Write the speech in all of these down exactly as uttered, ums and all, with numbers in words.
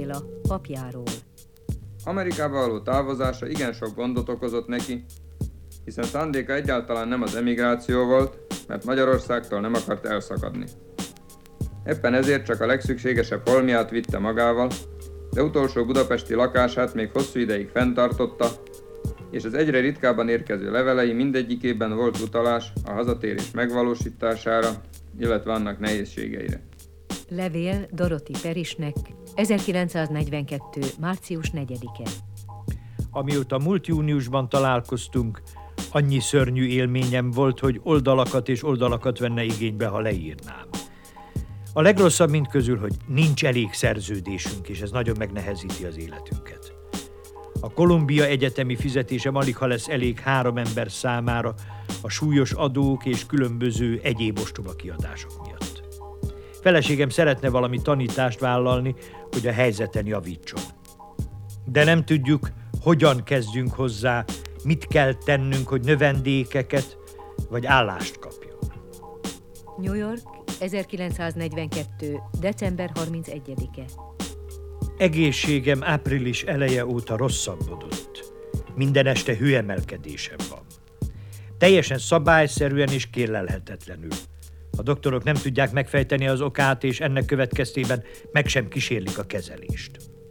Béla, papjáról. Amerikába való távozása igen sok gondot okozott neki, hiszen szándéka egyáltalán nem az emigráció volt, mert Magyarországtól nem akart elszakadni. Éppen ezért csak a legszükségesebb holmiát vitte magával, de utolsó budapesti lakását még hosszú ideig fenntartotta, és az egyre ritkábban érkező levelei mindegyikében volt utalás a hazatérés megvalósítására, illetve annak nehézségeire. Levél Doroti Perisnek, ezerkilencszáznegyvenkettő. március negyedike. Amióta múlt júniusban találkoztunk, annyi szörnyű élményem volt, hogy oldalakat és oldalakat venne igénybe, ha leírnám. A legrosszabb mind közül, hogy nincs elég szerződésünk, és ez nagyon megnehezíti az életünket. A Columbia egyetemi fizetésem aligha lesz elég három ember számára a súlyos adók és különböző egyéb ostoba kiadások miatt. Feleségem szeretne valami tanítást vállalni, hogy a helyzeten javítson. De nem tudjuk, hogyan kezdjünk hozzá, mit kell tennünk, hogy növendékeket vagy állást kapjon. New York, ezerkilencszáznegyvenkettő. december harmincegyedike. Egészségem április eleje óta rosszabbodott. Minden este hőemelkedésem van. Teljesen szabályszerűen és kérlelhetetlenül. A doktorok nem tudják megfejteni az okát, és ennek következtében meg sem kísérlik a kezelést.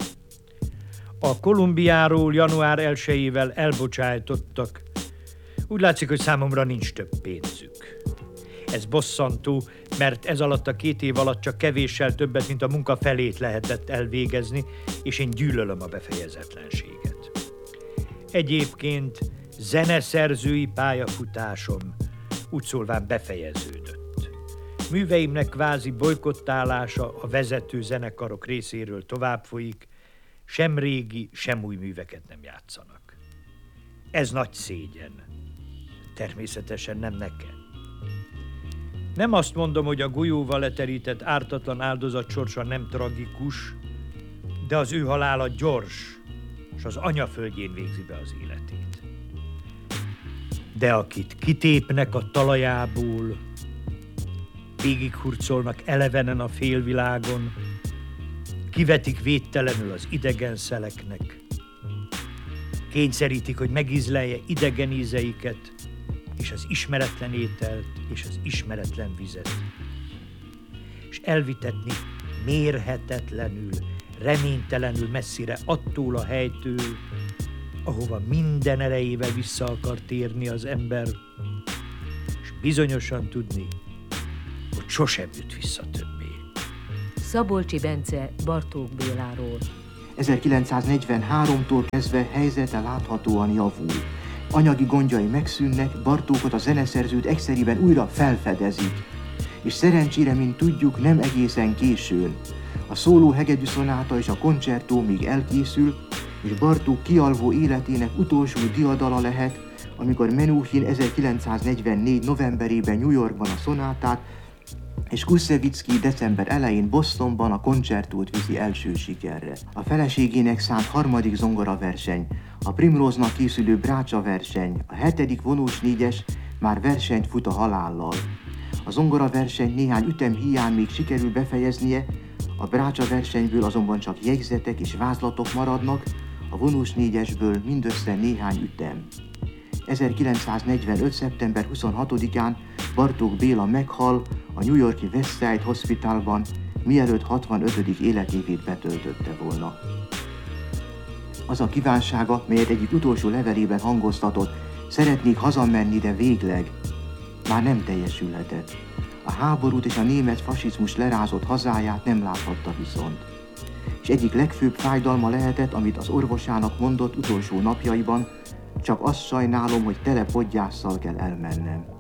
A Kolumbiáról január elsejével elbocsájtottak. Úgy látszik, hogy számomra nincs több pénzük. Ez bosszantó, mert ez alatt a két év alatt csak kevéssel többet, mint a munka felét lehetett elvégezni, és én gyűlölöm a befejezetlenséget. Egyébként zeneszerzői pályafutásom úgy szólván befejeződött. Műveimnek kvázi bolykottálása a vezető zenekarok részéről tovább folyik, sem régi, sem új műveket nem játszanak. Ez nagy szégyen. Természetesen nem nekem. Nem azt mondom, hogy a golyóval leterített ártatlan áldozat sorsa nem tragikus, de az ő halála gyors, és az anyaföldjén végzi be az életét. De akit kitépnek a talajából, végighurcolnak elevenen a félvilágon, kivetik védtelenül az idegen szeleknek, kényszerítik, hogy megízlelje idegen ízeiket, és az ismeretlen ételt, és az ismeretlen vizet. És elvitetni mérhetetlenül, reménytelenül messzire attól a helytől, ahova minden erejével vissza akar térni az ember, és bizonyosan tudni, hogy sosem jut vissza többé. Szabolcsi Bence Bartók Béláról. ezerkilencszáznegyvenháromtól kezdve helyzete láthatóan javul. Anyagi gondjai megszűnnek, Bartókot a zeneszerzőt egyszerűen újra felfedezik. És szerencsére, mint tudjuk, nem egészen későn. A szóló hegedű szonáta és a koncertó még elkészül, és Bartók kialvó életének utolsó diadala lehet, amikor Menuhin ezerkilencszáznegyvennégy novemberében New Yorkban a szonátát, és Kuszevicki december elején Bostonban a koncertót viszi első sikerre. A feleségének szánt harmadik zongoraverseny, a Primróznak készülő Brácsa verseny, a hetedik vonós négyes már versenyt fut a halállal. A zongoraverseny néhány ütem hiány még sikerül befejeznie, a Brácsa versenyből azonban csak jegyzetek és vázlatok maradnak, a vonós négyesből mindössze néhány ütem. ezerkilencszáznegyvenöt. szeptember huszonhatodikán Bartók Béla meghal a New York-i West Side Hospitalban, mielőtt hatvanötödik életévét betöltötte volna. Az a kívánsága, melyet egyik utolsó levelében hangoztatott, szeretnék hazamenni, de végleg, már nem teljesülhetett. A háborút és a német fasizmus lerázott hazáját nem láthatta viszont. És egyik legfőbb fájdalma lehetett, amit az orvosának mondott utolsó napjaiban, csak azt sajnálom, hogy tele podgyásszal kell elmennem.